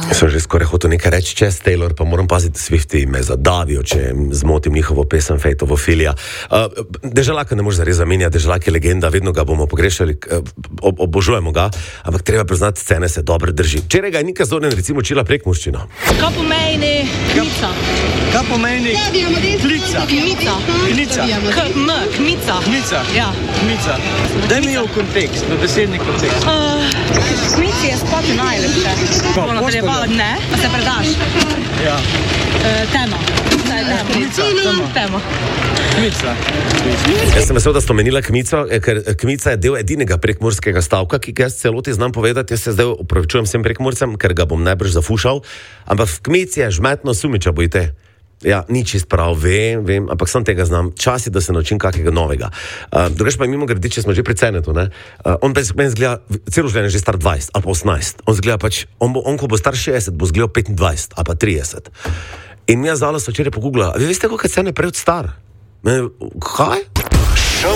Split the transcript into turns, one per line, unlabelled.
Sem že skoraj hotel nekaj reči čez Taylor, pa moram paziti, Swifti me zadavijo, če zmotim njihovo pesem Fate of Ophelia. Deželaka ne može zares zamenjati, Deželak je legenda, vedno ga bomo pogrešali, obožujemo ga, ampak treba priznati, scene se dobro drži. Včeraj ga je Nika Zorjan recimo učila prekmurščino.
Kaj pomeni kmica?
Kaj pomeni klica? Kmica.
Kmica.
Kmica.
Ja.
Kmica. Daj mi jo v kontekst, v besedni kontekst.
Kmici je spati najlepše. Bomo nadaljevala, ne? A se predaš?
Ja.
Tema. Tema.
Kmica.
Jaz sem vesel, da ste omenila Kmico, ker Kmica je del edinega prekmurskega stavka, ki ga jaz celoti znam povedati. Jaz se zdaj opravičujem vsem prekmurcem, ker ga bom najbrž zafušal, ampak v Kmici je žmetno sumiča, bojte. Ja, ni čist prav, vem, ampak sem tega znam. Čas je, da se naučim kakega novega. Drugač pa je mimo gredi, če smo že pri Cenetu, ne? On meni zgleda, celo življenje že star 20 ali pa 18. On zgleda pač, on ko bo star 60, bo zgledal 25 ali pa 30. In mi je zdalo se včeraj pogooglala, a vi veste, koliko je Cene prej od star? Kaj?